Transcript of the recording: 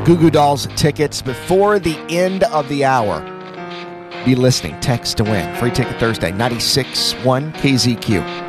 Goo Goo Dolls tickets before the end of the hour. Be listening. Text to win. Free Ticket Thursday, 96.1 KZQ.